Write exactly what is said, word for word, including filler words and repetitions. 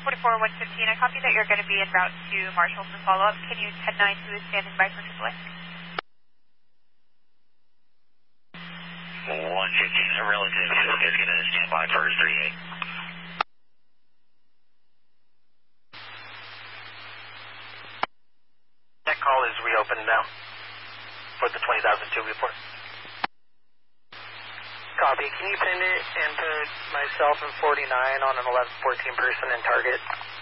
forty-four one fifteen, I copy that you're going to be en route to Marshall for follow-up. Can you ten nine who is standing by for triple A? one fifteen, a relative is going to stand by for three eight. That call is reopened now for the twenty thousand two report. Copy. Can you send it and put myself and forty-nine on an eleven fourteen person and target